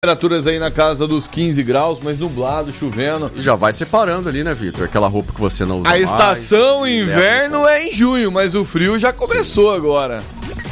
Temperaturas aí na casa dos 15 graus, mas nublado, chovendo. Já vai separando ali, né, Vitor? Aquela roupa que você não usa mais. A estação inverno é em junho, mas o frio já começou agora.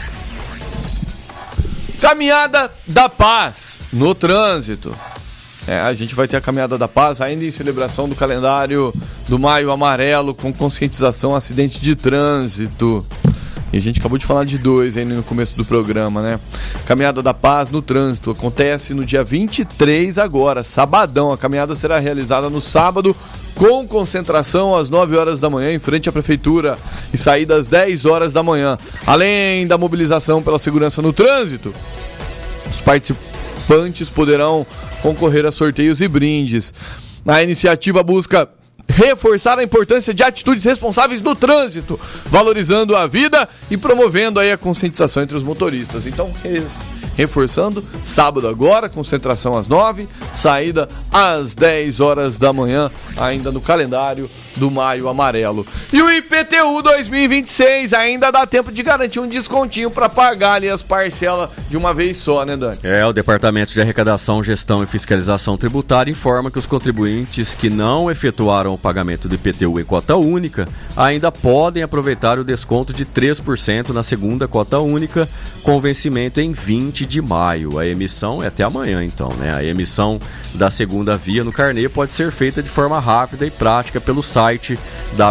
Caminhada da Paz no trânsito. A gente vai ter a Caminhada da Paz ainda em celebração do calendário do Maio Amarelo com conscientização acidente de trânsito. E a gente acabou de falar de 2 aí no começo do programa, né? Caminhada da Paz no trânsito acontece no dia 23 agora, sabadão. A caminhada será realizada no sábado com concentração às 9 horas da manhã em frente à prefeitura e saída às 10 horas da manhã. Além da mobilização pela segurança no trânsito, os participantes poderão concorrer a sorteios e brindes. A iniciativa busca reforçar a importância de atitudes responsáveis no trânsito, valorizando a vida e promovendo aí a conscientização entre os motoristas. Então, reforçando, sábado agora, concentração às 9, saída às 10 horas da manhã, ainda no calendário do Maio Amarelo. E o IPTU 2026, ainda dá tempo de garantir um descontinho para pagar ali as parcelas de uma vez só, né, Dani? O Departamento de Arrecadação, Gestão e Fiscalização Tributária informa que os contribuintes que não efetuaram o pagamento do IPTU em cota única ainda podem aproveitar o desconto de 3% na segunda cota única, com vencimento em 20 de maio. A emissão é até amanhã, então, né? A emissão da segunda via no carnê pode ser feita de forma rápida e prática pelo site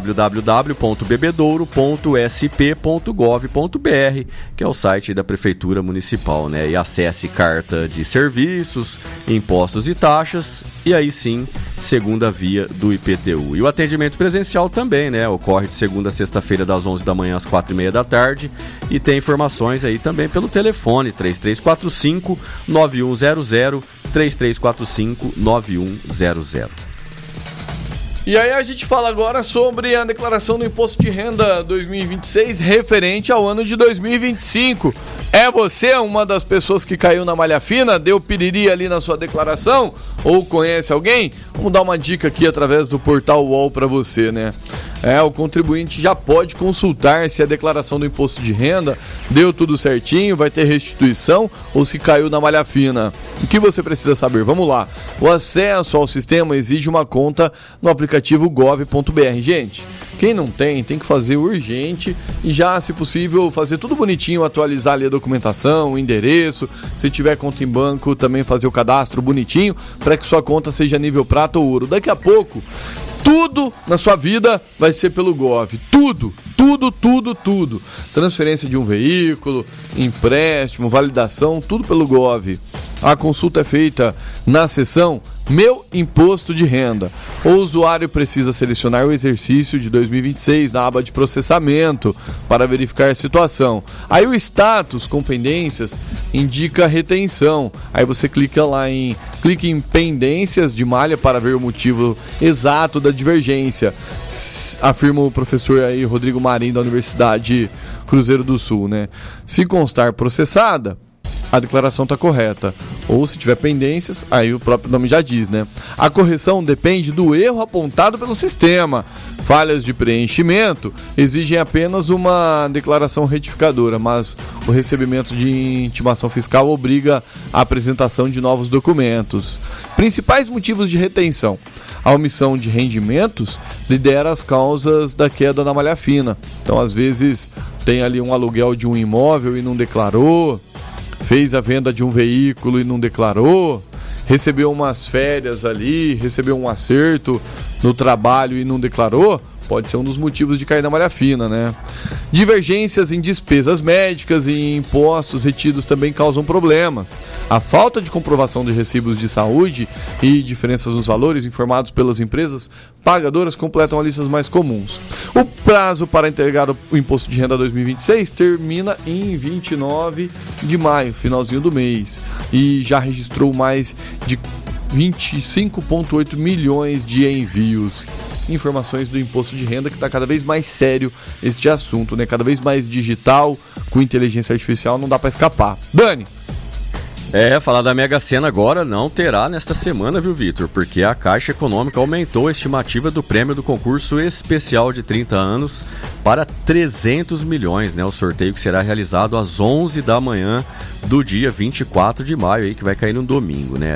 www.bebedouro.sp.gov.br, que é o site da Prefeitura Municipal, né? E acesse Carta de Serviços, Impostos e Taxas, e aí sim, segunda via do IPTU. E o atendimento presencial também, né? Ocorre de segunda a sexta-feira, das 11 da manhã às 4h30 da tarde, e tem informações aí também pelo telefone 3345-9100, 3345-9100. E aí a gente fala agora sobre a declaração do Imposto de Renda 2026 referente ao ano de 2025. É você uma das pessoas que caiu na malha fina, deu piriri ali na sua declaração? Ou conhece alguém? Vamos dar uma dica aqui através do portal UOL para você, né? O contribuinte já pode consultar se a declaração do imposto de renda deu tudo certinho, vai ter restituição ou se caiu na malha fina. O que você precisa saber? Vamos lá. O acesso ao sistema exige uma conta no aplicativo gov.br. Gente, quem não tem que fazer urgente e já, se possível, fazer tudo bonitinho, atualizar ali a documentação, o endereço, se tiver conta em banco, também fazer o cadastro bonitinho para que sua conta seja nível prata ou ouro. Daqui a pouco, tudo na sua vida vai ser pelo Gov. Tudo. Transferência de um veículo, empréstimo, validação, tudo pelo Gov. A consulta é feita na seção Meu Imposto de Renda. O usuário precisa selecionar o exercício de 2026 na aba de processamento para verificar a situação. Aí o status com pendências indica retenção. Aí você clica em pendências de malha para ver o motivo exato da divergência. Afirma o professor aí Rodrigo Marim da Universidade Cruzeiro do Sul, né? Se constar processada, a declaração está correta. Ou se tiver pendências, aí o próprio nome já diz, né? A correção depende do erro apontado pelo sistema. Falhas de preenchimento exigem apenas uma declaração retificadora, mas o recebimento de intimação fiscal obriga a apresentação de novos documentos. Principais motivos de retenção. A omissão de rendimentos lidera as causas da queda da malha fina. Então, às vezes, tem ali um aluguel de um imóvel e não declarou, fez a venda de um veículo e não declarou, recebeu umas férias ali, recebeu um acerto no trabalho e não declarou, pode ser um dos motivos de cair na malha fina, né? Divergências em despesas médicas e impostos retidos também causam problemas. A falta de comprovação de recibos de saúde e diferenças nos valores informados pelas empresas pagadoras completam as listas mais comuns. O prazo para entregar o Imposto de Renda 2026 termina em 29 de maio, finalzinho do mês, e já registrou mais de 25,8 milhões de envios. Informações do imposto de renda, que está cada vez mais sério este assunto, né? Cada vez mais digital, com inteligência artificial, não dá para escapar. Dani? Falar da Mega Sena agora não terá nesta semana, viu, Vitor? Porque a Caixa Econômica aumentou a estimativa do prêmio do concurso especial de 30 anos para 300 milhões, né? O sorteio que será realizado às 11 da manhã do dia 24 de maio, aí, que vai cair no domingo, né?